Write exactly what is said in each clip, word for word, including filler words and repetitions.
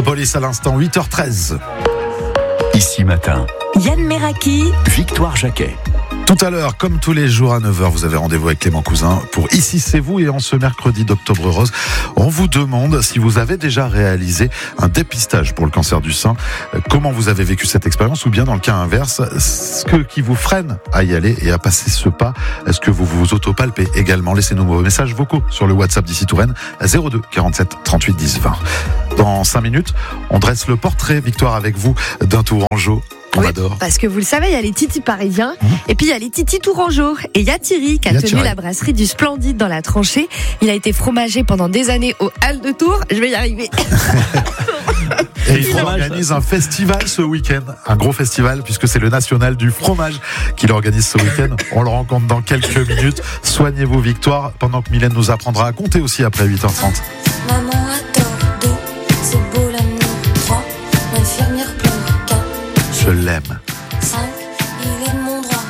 Police à l'instant, huit heures treize. Ici matin, Yann Meraki, Victoire Jacquet. Tout à l'heure, comme tous les jours à neuf heures, vous avez rendez-vous avec Clément Cousin pour Ici c'est vous. Et en ce mercredi d'Octobre Rose, on vous demande si vous avez déjà réalisé un dépistage pour le cancer du sein. Comment vous avez vécu cette expérience, ou bien dans le cas inverse, ce que, qui vous freine à y aller et à passer ce pas. Est-ce que vous vous autopalpez également? Laissez-nous vos messages vocaux sur le WhatsApp d'Ici Touraine à zéro deux quarante-sept trente-huit dix vingt. Dans cinq minutes, on dresse le portrait, Victoire, avec vous, d'un Tourangeau. On oui, adore. Parce que vous le savez, il y a les titis parisiens, mmh. et puis il y a les titis tourangeaux. Et il y a Thierry qui a, a tenu Thierry. la brasserie du Splendide dans la Tranchée. Il a été fromager pendant des années aux Halles de Tours. Je vais y arriver. Et il organise un festival ce week-end, un gros festival, puisque c'est le national du fromage qu'il organise ce week-end. On le rencontre dans quelques minutes. Soignez-vous, Victoire, pendant que Mylène nous apprendra à compter aussi après huit heures trente. Maman a tort, deux, c'est beau l'amour. Trois, l'infirmière pleure. Quatre, je l'aime. cinq, il est de mon droit.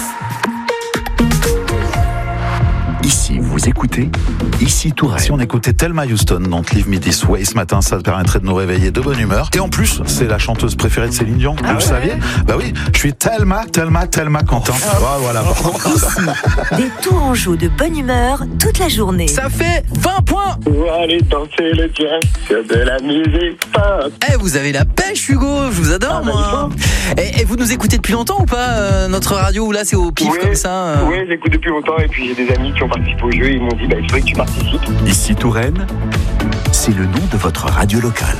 Ici, vous écoutez Ici Touraine. Si on écoutait Thelma Houston dans Leave Me This Way ce matin, ça permettrait de nous réveiller de bonne humeur. Et en plus, c'est la chanteuse préférée de Céline Dion. Ah vous ouais. le saviez? Bah oui, je suis Thelma, Thelma, Thelma Quentin. Oh, oh, voilà. ici, des Tourangeaux de bonne humeur toute la journée. Ça fait vingt points. Pour aller danser le direct sur de la musique pop. Eh, vous avez la pêche, Hugo. Je vous adore, Ah, moi. Et, et vous nous écoutez depuis longtemps ou pas, euh, notre radio, ou là c'est au pif ouais, comme ça euh... Oui, j'écoute depuis longtemps, et puis j'ai des amis qui ont participé au jeu, ils m'ont dit bah, il faudrait que tu participes. Ici Touraine, c'est le nom de votre radio locale.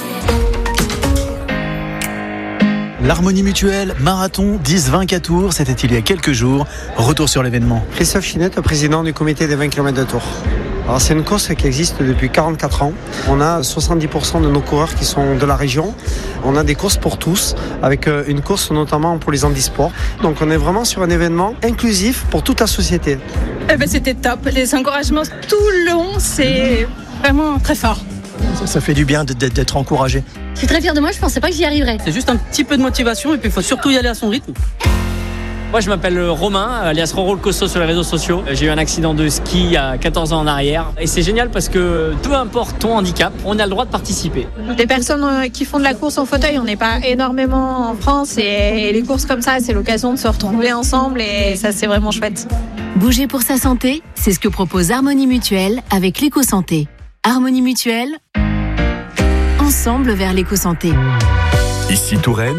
L'Harmonie Mutuelle, marathon dix vingt-quatre tours, c'était il y a quelques jours. Retour sur l'événement. Christophe Chinette, président du comité des vingt kilomètres de Tours. Alors c'est une course qui existe depuis quarante-quatre ans. On a soixante-dix pour cent de nos coureurs qui sont de la région. On a des courses pour tous, avec une course notamment pour les handisports. Donc on est vraiment sur un événement inclusif pour toute la société. Eh ben, c'était top. Les encouragements tout le long, c'est vraiment très fort. Ça, ça fait du bien d'être encouragé. Je suis très fière de moi, je pensais pas que j'y arriverais. C'est juste un petit peu de motivation, et puis il faut surtout y aller à son rythme. Moi je m'appelle Romain, alias Roro le Costaud sur les réseaux sociaux. J'ai eu un accident de ski il y a quatorze ans en arrière. Et c'est génial parce que peu importe ton handicap, on a le droit de participer. Des personnes qui font de la course en fauteuil, on n'est pas énormément en France. Et les courses comme ça, c'est l'occasion de se retrouver ensemble. Et ça, c'est vraiment chouette. Bouger pour sa santé, c'est ce que propose Harmonie Mutuelle avec l'éco-santé. Harmonie Mutuelle, ensemble vers l'éco-santé. Ici Touraine.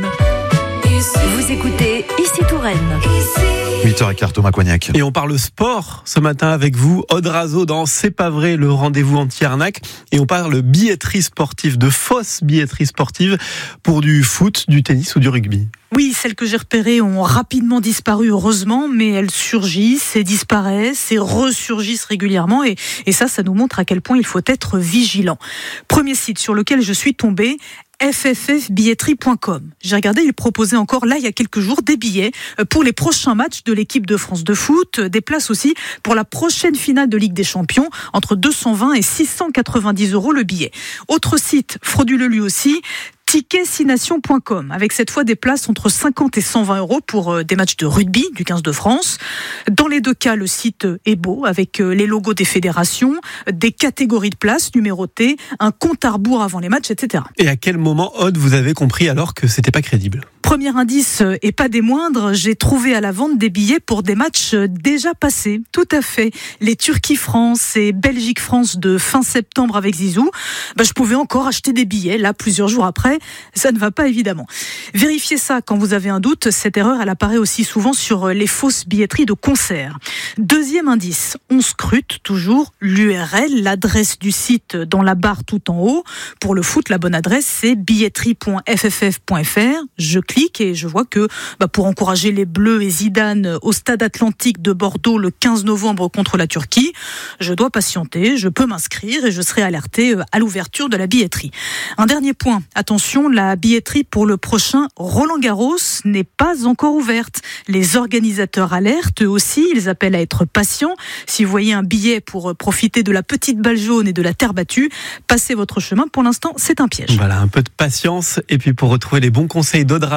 Vous écoutez Ici Touraine. huit heures quinze, Thomas Coignac. Et on parle sport ce matin avec vous, Aude Razo dans C'est pas vrai, le rendez-vous anti-arnaque. Et on parle billetterie sportive, de fausses billetteries sportives pour du foot, du tennis ou du rugby. Oui, celles que j'ai repérées ont rapidement disparu, heureusement, mais elles surgissent et disparaissent et ressurgissent régulièrement. Et, et ça, ça nous montre à quel point il faut être vigilant. Premier site sur lequel je suis tombée, f f f billetterie point com. J'ai regardé, il proposait encore là il y a quelques jours des billets pour les prochains matchs de l'équipe de France de foot, des places aussi pour la prochaine finale de Ligue des Champions, entre deux cent vingt et six cent quatre-vingt-dix euros le billet. Autre site frauduleux lui aussi, ticketsix-nation point com, avec cette fois des places entre cinquante et cent vingt euros pour des matchs de rugby du quinze de France. Dans les deux cas, le site est beau, avec les logos des fédérations, des catégories de places numérotées, un compte à rebours avant les matchs, et cetera. Et à quel moment, Aude, vous avez compris alors que c'était pas crédible ? Premier indice, et pas des moindres, j'ai trouvé à la vente des billets pour des matchs déjà passés. Tout à fait. Les Turquie-France et Belgique-France de fin septembre avec Zizou. Bah, je pouvais encore acheter des billets, là, plusieurs jours après. Ça ne va pas, évidemment. Vérifiez ça quand vous avez un doute. Cette erreur, elle apparaît aussi souvent sur les fausses billetteries de concerts. Deuxième indice, on scrute toujours l'U R L, l'adresse du site dans la barre tout en haut. Pour le foot, la bonne adresse, c'est billetterie point f f f point f r. Je clique et je vois que bah, pour encourager les Bleus et Zidane au Stade Atlantique de Bordeaux le quinze novembre contre la Turquie, je dois patienter, je peux m'inscrire et je serai alerté à l'ouverture de la billetterie. Un dernier point, attention, la billetterie pour le prochain Roland-Garros n'est pas encore ouverte. Les organisateurs alertent eux aussi, ils appellent à être patients. Si vous voyez un billet pour profiter de la petite balle jaune et de la terre battue, passez votre chemin. Pour l'instant, c'est un piège. Voilà, un peu de patience. Et puis pour retrouver les bons conseils d'Aude Razo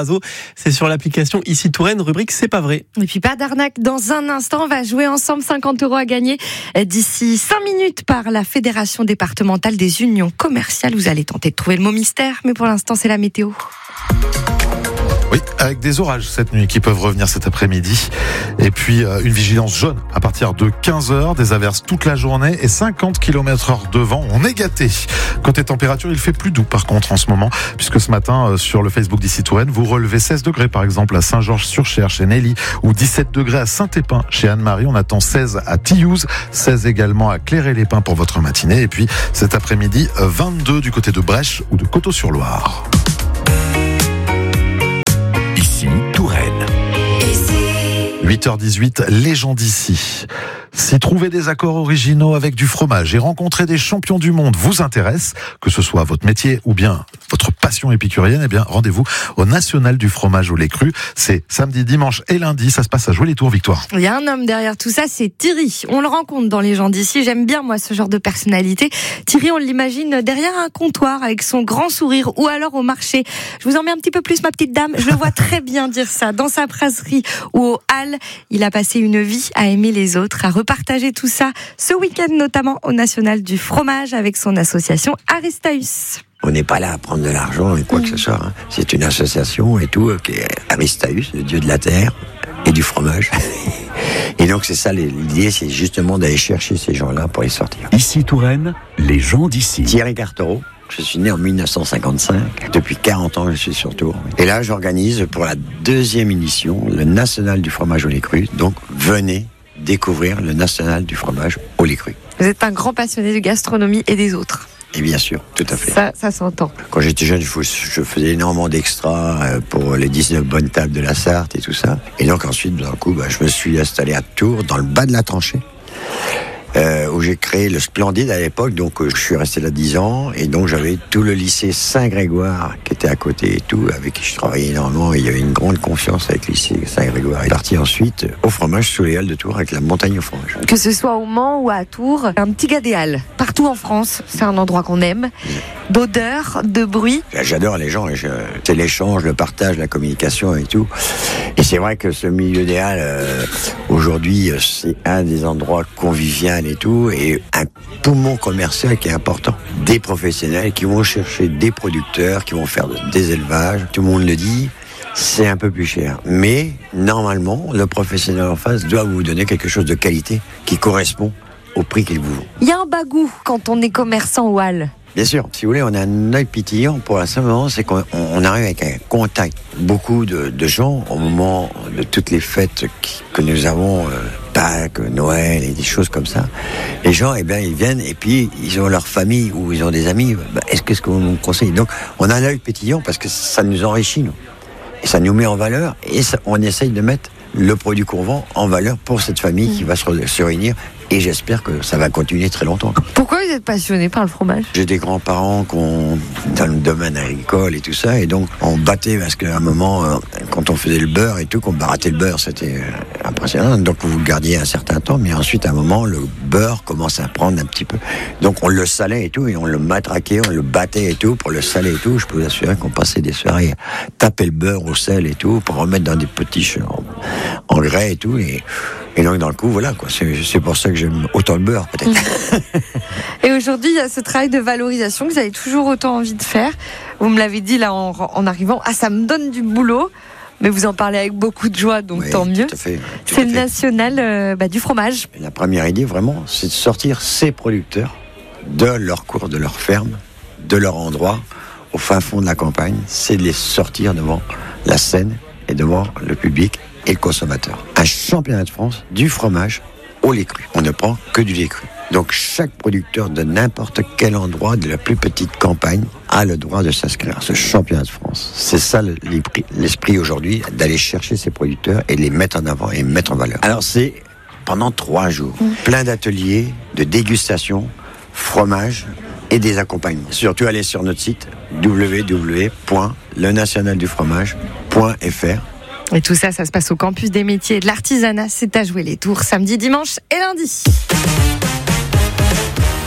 Odrazo. C'est sur l'application Ici Touraine, rubrique C'est pas vrai. Et puis pas d'arnaque. Dans un instant, on va jouer ensemble cinquante euros à gagner d'ici cinq minutes par la Fédération départementale des unions commerciales. Vous allez tenter de trouver le mot mystère, mais pour l'instant, c'est la météo. Oui, avec des orages cette nuit qui peuvent revenir cet après-midi. Et puis euh, une vigilance jaune à partir de quinze heures, des averses toute la journée et cinquante kilomètres heure de vent. On est gâté. Côté température, il fait plus doux par contre en ce moment, puisque ce matin euh, sur le Facebook d'Ici Touraine, vous relevez seize degrés par exemple à Saint-Georges-sur-Cher chez Nelly, ou dix-sept degrés à Saint-Épin chez Anne-Marie. On attend seize à Tilliouz, seize également à Cléré-les-Pins pour votre matinée. Et puis cet après-midi, vingt-deux du côté de Brèche ou de Coteau-sur-Loire. Touraine. huit heures dix-huit, les gens d'ici. Si trouver des accords originaux avec du fromage et rencontrer des champions du monde vous intéresse, que ce soit votre métier ou bien votre passion épicurienne, eh bien rendez-vous au National du fromage au lait cru. C'est samedi, dimanche et lundi, ça se passe à Jouer-les-Tours, Victoire. Il y a un homme derrière tout ça, c'est Thierry. On le rencontre dans les gens d'ici. J'aime bien moi ce genre de personnalité. Thierry, on l'imagine derrière un comptoir avec son grand sourire ou alors au marché. Je vous en mets un petit peu plus, ma petite dame. Je le vois très bien dire ça. Dans sa brasserie ou au hall, il a passé une vie à aimer les autres, à repartager tout ça ce week-end notamment au National du fromage avec son association Aristaeus. On n'est pas là à prendre de l'argent et quoi que ce soit. Hein. C'est une association et tout, qui est Aristaeus, le dieu de la terre et du fromage. Et donc c'est ça, l'idée, c'est justement d'aller chercher ces gens-là pour les sortir. Ici Touraine, les gens d'ici. Thierry Cartereau. Je suis né en mille neuf cent cinquante-cinq. Depuis quarante ans, je suis sur Tours. Et là, j'organise pour la deuxième édition le National du fromage au lait cru. Donc, venez découvrir le National du fromage au lait cru. Vous êtes un grand passionné de gastronomie et des autres. Et bien sûr, tout à fait. Ça, ça s'entend. Quand j'étais jeune, je faisais énormément d'extras pour les dix-neuf bonnes tables de la Sarthe et tout ça. Et donc ensuite, d'un coup, bah, je me suis installé à Tours, dans le bas de la tranchée. Euh, où j'ai créé le Splendide à l'époque, donc euh, je suis resté là dix ans, et donc j'avais tout le lycée Saint-Grégoire qui était à côté et tout, avec qui je travaillais énormément, et il y avait une grande confiance avec le lycée Saint-Grégoire. Et parti ensuite au fromage sous les Halles de Tours avec la montagne au fromage. Que ce soit au Mans ou à Tours, un petit gars des Halles, partout en France, c'est un endroit qu'on aime, d'odeur, de bruit. J'adore les gens, je, c'est l'échange, le partage, la communication et tout. Et c'est vrai que ce milieu des Halles, euh, aujourd'hui, c'est un des endroits conviviaux et tout, et un poumon commercial qui est important. Des professionnels qui vont chercher des producteurs, qui vont faire des élevages. Tout le monde le dit, c'est un peu plus cher. Mais, normalement, le professionnel en face doit vous donner quelque chose de qualité qui correspond au prix qu'il vous vend. Il y a un bagou quand on est commerçant au hall. Bien sûr, si vous voulez, on a un œil pétillant pour la simple raison, c'est qu'on on arrive avec un contact. Beaucoup de, de gens, au moment de toutes les fêtes qui, que nous avons, euh, Pâques, Noël et des choses comme ça, les gens, eh bien, ils viennent et puis ils ont leur famille ou ils ont des amis. Bah, est-ce que ce que vous nous conseillez? Donc, on a un œil pétillant parce que ça nous enrichit, nous. Et ça nous met en valeur et ça, on essaye de mettre le produit qu'on vend en valeur pour cette famille mmh. qui va se, se réunir. Et j'espère que ça va continuer très longtemps. Pourquoi vous êtes passionné par le fromage? J'ai des grands-parents qui ont dans le domaine agricole et tout ça, et donc on battait parce qu'à un moment, quand on faisait le beurre et tout, qu'on barattait le beurre, c'était impressionnant. Donc vous le gardiez un certain temps, mais ensuite à un moment, le beurre commence à prendre un petit peu. Donc on le salait et tout, et on le matraquait, on le battait et tout pour le saler et tout. Je peux vous assurer qu'on passait des soirées à taper le beurre au sel et tout pour remettre dans des petits engrais et tout. Et Et donc, dans le coup, voilà, quoi. C'est, c'est pour ça que j'aime autant le beurre, peut-être. Et aujourd'hui, il y a ce travail de valorisation que vous avez toujours autant envie de faire. Vous me l'avez dit, là, en, en arrivant. Ah, ça me donne du boulot. Mais vous en parlez avec beaucoup de joie, donc oui, tant mieux. Tout à fait, tout c'est à le fait. national euh, bah, du fromage. Et la première idée, vraiment, c'est de sortir ces producteurs de leur cour, de leur ferme, de leur endroit, au fin fond de la campagne. C'est de les sortir devant la scène et devant le public et le consommateur. Un championnat de France du fromage au lait cru. On ne prend que du lait cru. Donc chaque producteur de n'importe quel endroit de la plus petite campagne a le droit de s'inscrire à ce championnat de France. C'est ça l'esprit aujourd'hui, d'aller chercher ces producteurs et les mettre en avant et les mettre en valeur. Alors c'est pendant trois jours, mmh. plein d'ateliers, de dégustation, fromage et des accompagnements. Surtout allez sur notre site w w w point le national du fromage point f r. Et tout ça, ça se passe au campus des métiers et de l'artisanat. C'est à Jouer-les-Tours, samedi, dimanche et lundi.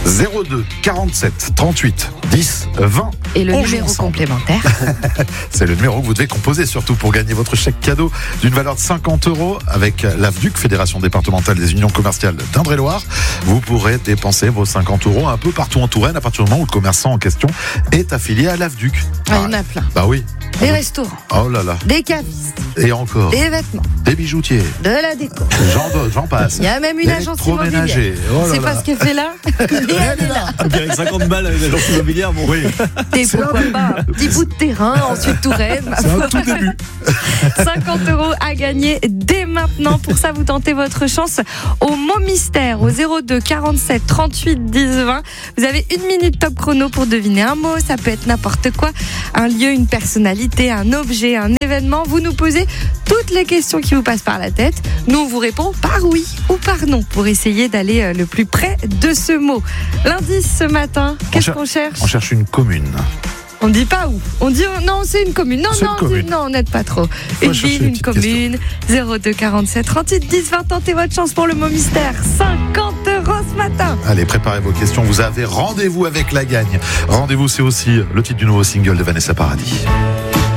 zéro deux quarante-sept trente-huit dix vingt. Et le On joue numéro ensemble. complémentaire. C'est le numéro que vous devez composer surtout pour gagner votre chèque cadeau d'une valeur de cinquante euros avec l'A F D U C, Fédération départementale des unions commerciales d'Indre-et-Loire. Vous pourrez dépenser vos cinquante euros un peu partout en Touraine à partir du moment où le commerçant en question est affilié à l'A F D U C. Ah, il y en a plein. Bah oui. Des restaurants, Oh là là. des cavistes, Et encore. des vêtements, Des bijoutiers. de la déco. J'en donne, j'en passe. Il y a même une agence immobilière. Électroménager. Oh là C'est pas là. ce qu'elle fait là. Mais elle est là. Avec cinquante balles, l'agence immobilière, bon. Oui. Et C'est pourquoi un pas un petit bout de terrain, ensuite Touraine. ma C'est un foi. tout début. cinquante euros à gagner dès maintenant. Pour ça, vous tentez votre chance au mot mystère au zéro deux quarante-sept trente-huit dix vingt. Vous avez une minute top chrono pour deviner un mot. Ça peut être n'importe quoi. Un lieu, une personnalité, un objet, un événement. Vous nous posez toutes les questions qui vous passent par la tête. Nous, on vous répond par oui ou par non pour essayer d'aller le plus près de ce mot. L'indice ce matin, qu'est-ce cher- qu'on cherche? On cherche une commune. On dit pas où. On dit oh, non, c'est une commune. Non, C'est non, une commune. dis- non, on n'aide pas trop. Faut Une chercher ville, une une petite commune. zéro deux quarante-sept trente-huit dix vingt. Tentez votre chance pour le mot mystère. cinquante euros ce matin. Allez, préparez vos questions. Vous avez rendez-vous avec la gagne. Rendez-vous, c'est aussi le titre du nouveau single de Vanessa Paradis.